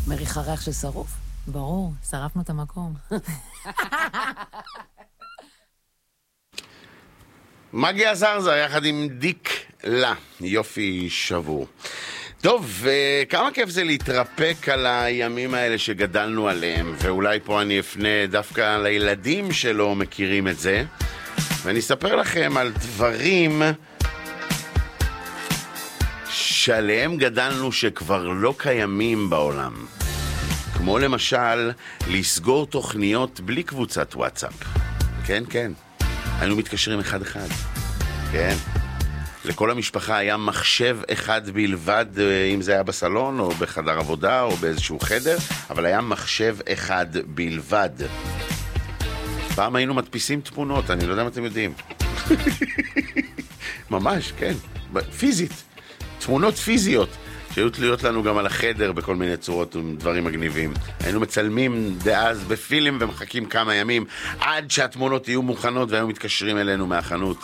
מריחה ריח של שרוף? ברור, שרפנו את המקום. מגי עזרזה יחד עם דיק לה, יופי שבור. טוב, כמה כיף זה להתרפק על הימים האלה שגדלנו עליהם, ואולי פה אני אפנה דווקא לילדים שלא מכירים את זה, ואני אספר לכם על דברים שעליהם גדלנו שכבר לא קיימים בעולם. כמו למשל, לסגור תוכניות בלי קבוצת וואטסאפ. כן, כן. היינו מתקשרים אחד אחד. כן. לכל המשפחה היה מחשב אחד בלבד, אם זה היה בסלון או בחדר עבודה או באיזשהו חדר, אבל היה מחשב אחד בלבד. פעם היינו מדפיסים תמונות, אני לא יודע אם אתם יודעים. ממש, כן. פיזית. תמונות פיזיות. שהיו תלויות לנו גם על החדר בכל מיני צורות ודברים מגניבים. היינו מצלמים דאז בפילים ומחכים כמה ימים עד שהתמונות יהיו מוכנות והיו מתקשרים אלינו מהחנות.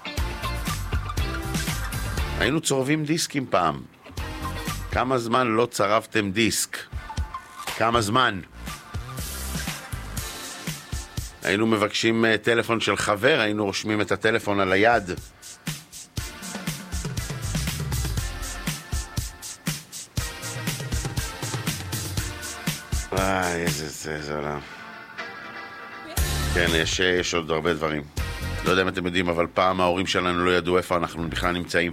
היינו צורבים דיסקים פעם. כמה זמן לא צרבתם דיסק? כמה זמן? היינו מבקשים טלפון של חבר, היינו רושמים את הטלפון על היד. איזה עולם. כן, יש עוד הרבה דברים. לא יודע אם אתם יודעים, אבל פעם ההורים שלנו לא ידעו איפה אנחנו בכלל נמצאים.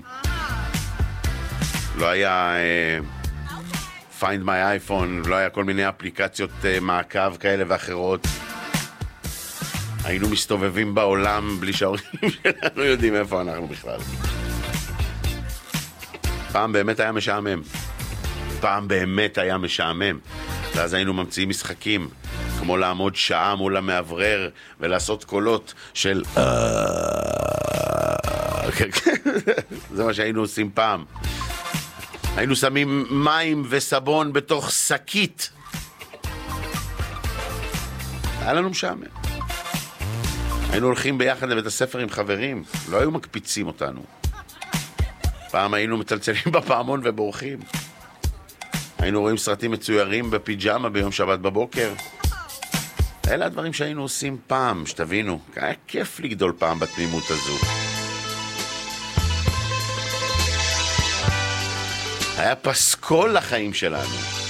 לא היה Find My iPhone, לא היה כל מיני אפליקציות מעקב כאלה ואחרות. היינו מסתובבים בעולם בלי שההורים שלנו יודעים איפה אנחנו בכלל. פעם באמת היה משעמם. ואז היינו ממציאים משחקים, כמו לעמוד שעה מול המעברר ולעשות קולות של זה מה שהיינו עושים פעם. היינו שמים מים וסבון בתוך שקית. היה לנו משעמם. היינו הולכים ביחד לבית הספר עם חברים, לא היו מקפיצים אותנו. פעם היינו מצלצלים בפעמון ובורחים. היינו רואים סרטים מצוירים בפיג'מה ביום שבת בבוקר. אלה הדברים שהיינו עושים פעם, שתבינו. היה כיף לגדול פעם בתמימות הזו. היה פסקול לחיים שלנו.